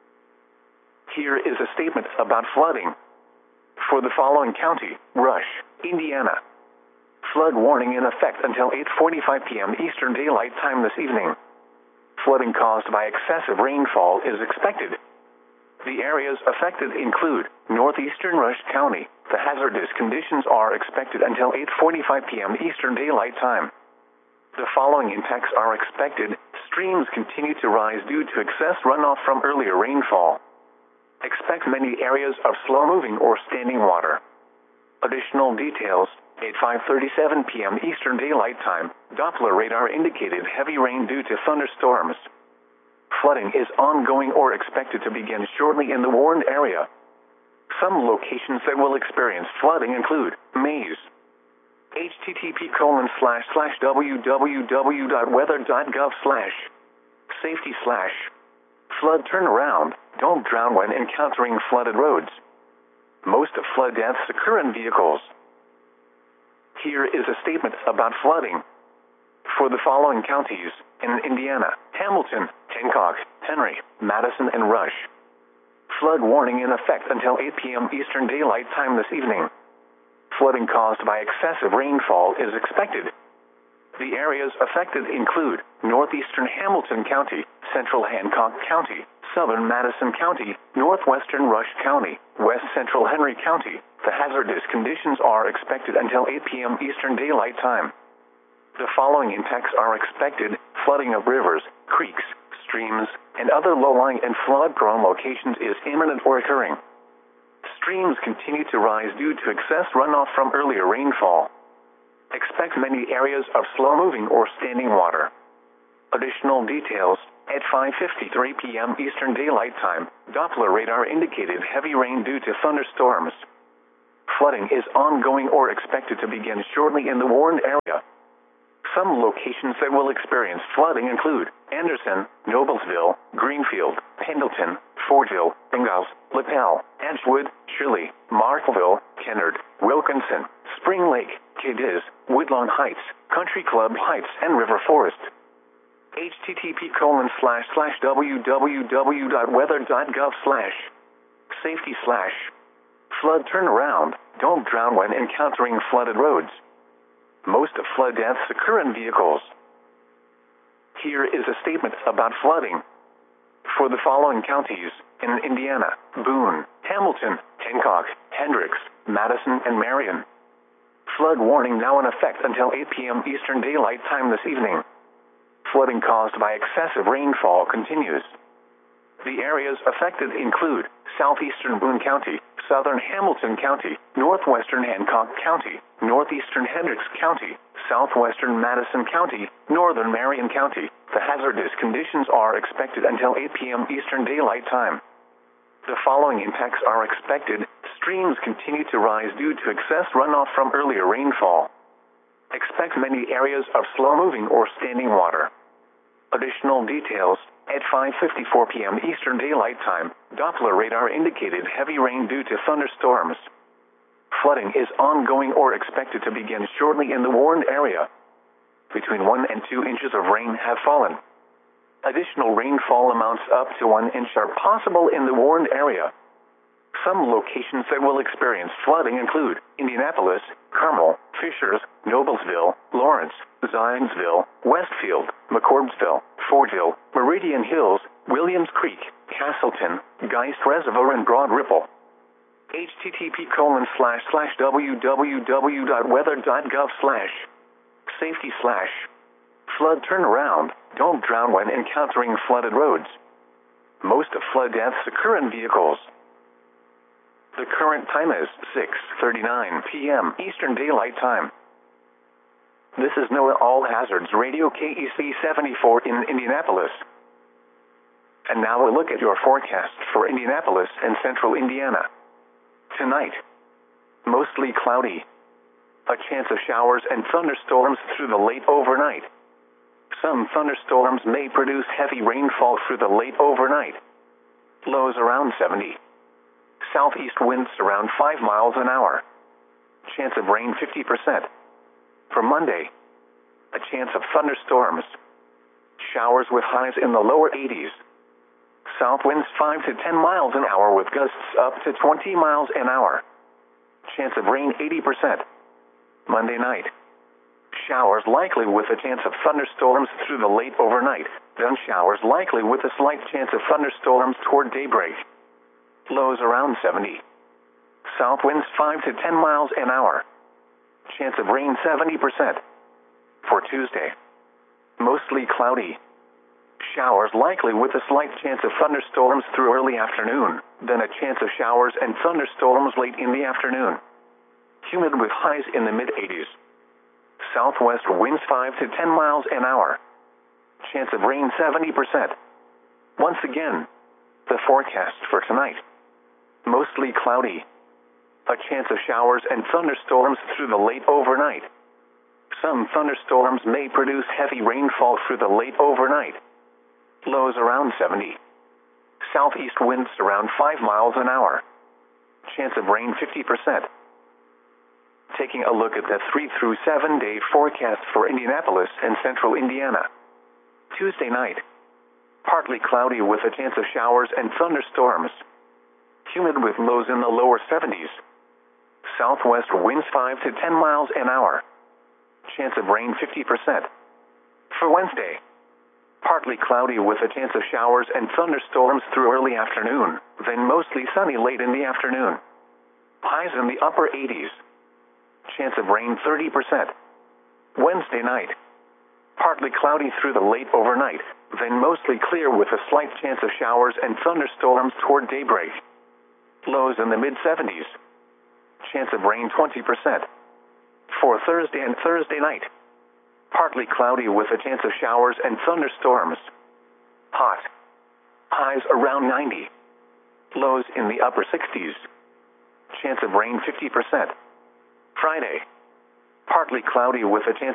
Here is a statement about flooding. For the following county, Rush, Indiana. Flood warning in effect until eight forty-five p m Eastern Daylight Time this evening. Flooding caused by excessive rainfall is expected. The areas affected include northeastern Rush County. The hazardous conditions are expected until eight forty-five p m Eastern Daylight Time. The following impacts are expected. Streams continue to rise due to excess runoff from earlier rainfall. Expect many areas of slow-moving or standing water. Additional details. At five thirty-seven p m Eastern Daylight Time, Doppler radar indicated heavy rain due to thunderstorms. Flooding is ongoing or expected to begin shortly in the warned area. Some locations that will experience flooding include Mays. http colon slash slash www.weather.gov slash safety slash flood turnaround. Don't drown when encountering flooded roads. Most flood deaths occur in vehicles. Here is a statement about flooding. For the following counties in Indiana: Hamilton, Hancock, Henry, Madison, and Rush. Flood warning in effect until eight p m Eastern Daylight Time this evening. Flooding caused by excessive rainfall is expected. The areas affected include northeastern Hamilton County, central Hancock County, southern Madison County, northwestern Rush County, west central Henry County. The hazardous conditions are expected until eight p m Eastern Daylight Time. The following impacts are expected: flooding of rivers, creeks, streams, and other low-lying and flood-prone locations is imminent or occurring. Streams continue to rise due to excess runoff from earlier rainfall. Expect many areas of slow-moving or standing water. Additional details: at five fifty-three p m Eastern Daylight Time, Doppler radar indicated heavy rain due to thunderstorms. Flooding is ongoing or expected to begin shortly in the warned area. Some locations that will experience flooding include Anderson, Noblesville, Greenfield, Pendleton, Fordville, Ingalls, Lapel, Edgewood, Shirley, Markville, Kennard, Wilkinson, Spring Lake, Cadiz, Woodlawn Heights, Country Club Heights, and River Forest. http colon slash slash www.weather.gov slash safety slash flood turnaround. Don't drown when encountering flooded roads. Most flood deaths occur in vehicles. Here is a statement about flooding. For the following counties in Indiana: Boone, Hamilton, Hancock, Hendricks, Madison, and Marion. Flood warning now in effect until eight p m Eastern Daylight Time this evening. Flooding caused by excessive rainfall continues. The areas affected include southeastern Boone County, southern Hamilton County, northwestern Hancock County, northeastern Hendricks County, southwestern Madison County, northern Marion County. The hazardous conditions are expected until eight p m Eastern Daylight Time. The following impacts are expected. Streams continue to rise due to excess runoff from earlier rainfall. Expect many areas of slow-moving or standing water. Additional details: at five fifty-four p m Eastern Daylight Time, Doppler radar indicated heavy rain due to thunderstorms. Flooding is ongoing or expected to begin shortly in the warned area. Between one and two inches of rain have fallen. Additional rainfall amounts up to one inch are possible in the warned area. Some locations that will experience flooding include Indianapolis, Carmel, Fishers, Noblesville, Lawrence, Zionsville, Westfield, McCordsville, Fordville, Meridian Hills, Williams Creek, Castleton, Geist Reservoir, and Broad Ripple. http colon slash slash www.weather.gov slash safety slash flood turnaround. Don't drown when encountering flooded roads. Most flood deaths occur in vehicles. The current time is six thirty-nine p m Eastern Daylight Time. This is NOAA All Hazards Radio K E C seventy-four in Indianapolis. And now a look at your forecast for Indianapolis and central Indiana. Tonight, mostly cloudy. A chance of showers and thunderstorms through the late overnight. Some thunderstorms may produce heavy rainfall through the late overnight. Lows around seventy. Southeast winds around five miles an hour. Chance of rain fifty percent. For Monday, a chance of thunderstorms. Showers with highs in the lower eighties. South winds five to ten miles an hour with gusts up to twenty miles an hour. Chance of rain eighty percent. Monday night, showers likely with a chance of thunderstorms through the late overnight, then showers likely with a slight chance of thunderstorms toward daybreak. Lows around seventy. South winds five to ten miles an hour. Chance of rain seventy percent. For Tuesday, mostly cloudy. Showers likely with a slight chance of thunderstorms through early afternoon, then a chance of showers and thunderstorms late in the afternoon. Humid with highs in the mid eighties. Southwest winds five to ten miles an hour. Chance of rain seventy percent. Once again, the forecast for tonight. Mostly cloudy. A chance of showers and thunderstorms through the late overnight. Some thunderstorms may produce heavy rainfall through the late overnight. Lows around seventy. Southeast winds around five miles an hour. Chance of rain fifty percent. Taking a look at the three through seven day forecast for Indianapolis and central Indiana. Tuesday night, partly cloudy with a chance of showers and thunderstorms. Humid with lows in the lower seventies. Southwest winds five to ten miles an hour. Chance of rain fifty percent. For Wednesday, partly cloudy with a chance of showers and thunderstorms through early afternoon, then mostly sunny late in the afternoon. Highs in the upper eighties. Chance of rain thirty percent. Wednesday night, partly cloudy through the late overnight, then mostly clear with a slight chance of showers and thunderstorms toward daybreak. Lows in the mid seventies. Chance of rain twenty percent. For Thursday and Thursday night, partly cloudy with a chance of showers and thunderstorms. Hot. Highs around ninety. Lows in the upper sixties. Chance of rain fifty percent. Friday. Partly cloudy with a chance